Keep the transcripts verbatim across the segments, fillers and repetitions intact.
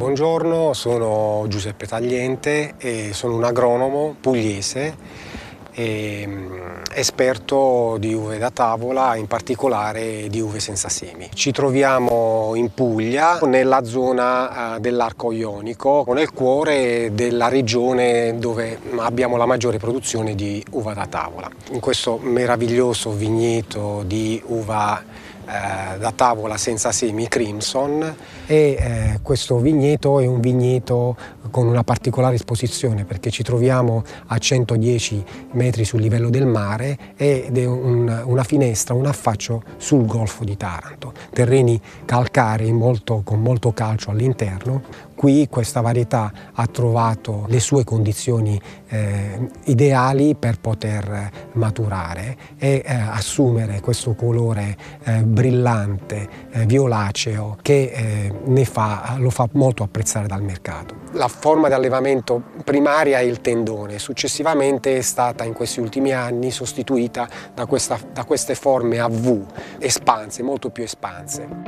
Buongiorno, sono Giuseppe Tagliente e sono un agronomo pugliese e esperto di uve da tavola, in particolare di uve senza semi. Ci troviamo in Puglia, nella zona dell'arco ionico, nel cuore della regione dove abbiamo la maggiore produzione di uva da tavola. In questo meraviglioso vigneto di uva Eh, da tavola senza semi Crimson, e eh, questo vigneto è un vigneto con una particolare esposizione perché ci troviamo a centodieci metri sul livello del mare ed è un, una finestra, un affaccio sul Golfo di Taranto, terreni calcarei molto, con molto calcio all'interno. Qui questa varietà ha trovato le sue condizioni eh, ideali per poter maturare e eh, assumere questo colore eh, brillante, eh, violaceo, che eh, ne fa, lo fa molto apprezzare dal mercato. La forma di allevamento primaria è il tendone, successivamente è stata in questi ultimi anni sostituita da, questa, da queste forme a V, espanse, molto più espanse.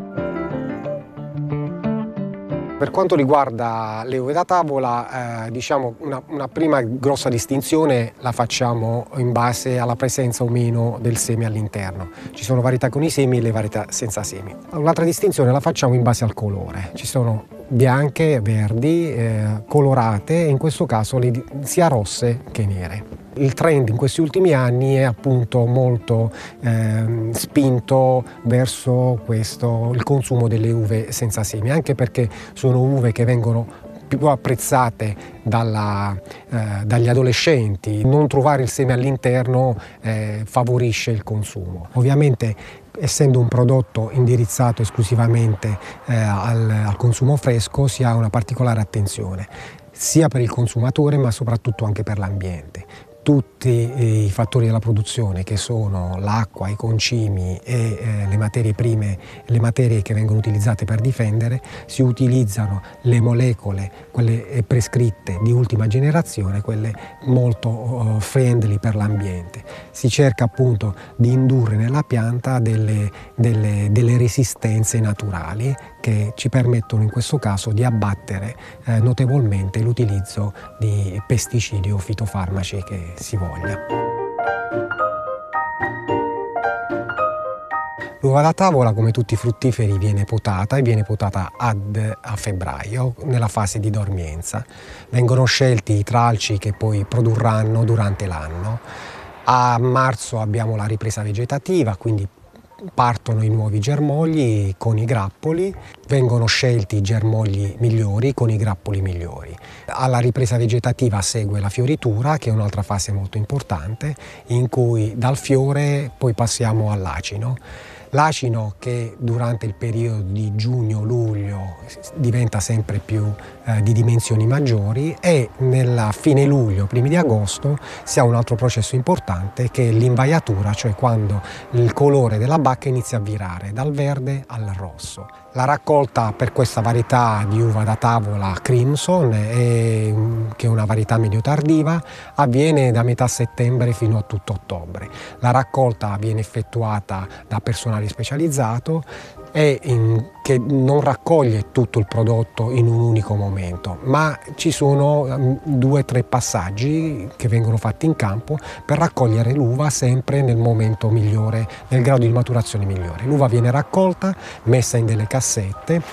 Per quanto riguarda le uve da tavola, eh, diciamo una, una prima grossa distinzione la facciamo in base alla presenza o meno del seme all'interno. Ci sono varietà con i semi e le varietà senza semi. Un'altra distinzione la facciamo in base al colore. Ci sono bianche, verdi, eh, colorate e in questo caso le, sia rosse che nere. Il trend in questi ultimi anni è appunto molto eh, spinto verso questo, il consumo delle uve senza semi, anche perché sono uve che vengono più apprezzate dalla, eh, dagli adolescenti. Non trovare il seme all'interno eh, favorisce il consumo. Ovviamente, essendo un prodotto indirizzato esclusivamente eh, al, al consumo fresco, si ha una particolare attenzione sia per il consumatore ma soprattutto anche per l'ambiente. Tutti i fattori della produzione, che sono l'acqua, i concimi e eh, le materie prime, le materie che vengono utilizzate per difendere, si utilizzano le molecole, quelle prescritte di ultima generazione, quelle molto uh, friendly per l'ambiente. Si cerca appunto di indurre nella pianta delle, delle, delle resistenze naturali che ci permettono in questo caso di abbattere eh, notevolmente l'utilizzo di pesticidi o fitofarmaci che si voglia. L'uva da tavola, come tutti i fruttiferi, viene potata e viene potata ad, a febbraio, nella fase di dormienza. Vengono scelti i tralci che poi produrranno durante l'anno. A marzo abbiamo la ripresa vegetativa, quindi partono i nuovi germogli con i grappoli, vengono scelti i germogli migliori con i grappoli migliori. Alla ripresa vegetativa segue la fioritura, che è un'altra fase molto importante, in cui dal fiore poi passiamo all'acino. L'acino, che durante il periodo di giugno-luglio diventa sempre più eh, di dimensioni maggiori, e nella fine luglio, primi di agosto, si ha un altro processo importante che è l'invaiatura, cioè quando il colore della bacca inizia a virare dal verde al rosso. La raccolta per questa varietà di uva da tavola Crimson, è, che è una varietà medio tardiva, avviene da metà settembre fino a tutto ottobre. La raccolta viene effettuata da personale specializzato e in, che non raccoglie tutto il prodotto in un unico momento, ma ci sono um, due o tre passaggi che vengono fatti in campo per raccogliere l'uva sempre nel momento migliore, nel grado di maturazione migliore. L'uva viene raccolta, messa in delle cassette